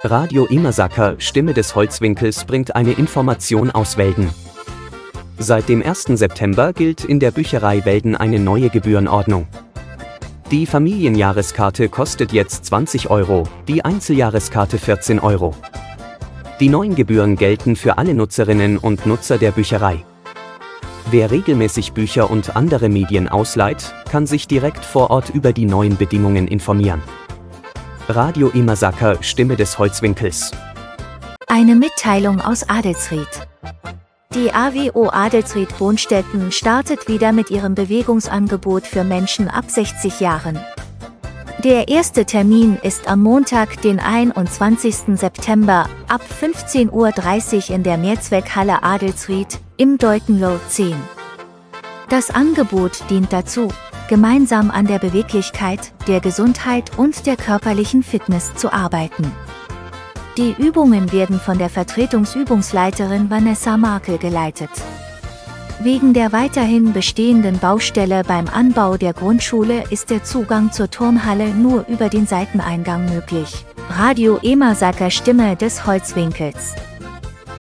Radio Immersacker, Stimme des Holzwinkels, bringt eine Information aus Welden. Seit dem 1. September gilt in der Bücherei Welden eine neue Gebührenordnung. Die Familienjahreskarte kostet jetzt 20 €, die Einzeljahreskarte 14 €. Die neuen Gebühren gelten für alle Nutzerinnen und Nutzer der Bücherei. Wer regelmäßig Bücher und andere Medien ausleiht, kann sich direkt vor Ort über die neuen Bedingungen informieren. Radio Immersacker, Stimme des Holzwinkels. Eine Mitteilung aus Adelsried. Die AWO Adelsried Wohnstätten startet wieder mit ihrem Bewegungsangebot für Menschen ab 60 Jahren. Der erste Termin ist am Montag, den 21. September, ab 15:30 Uhr in der Mehrzweckhalle Adelsried, im Deutenloh 10. Das Angebot dient dazu, gemeinsam an der Beweglichkeit, der Gesundheit und der körperlichen Fitness zu arbeiten. Die Übungen werden von der Vertretungsübungsleiterin Vanessa Markel geleitet. Wegen der weiterhin bestehenden Baustelle beim Anbau der Grundschule ist der Zugang zur Turnhalle nur über den Seiteneingang möglich. Radio Immersacker, Stimme des Holzwinkels.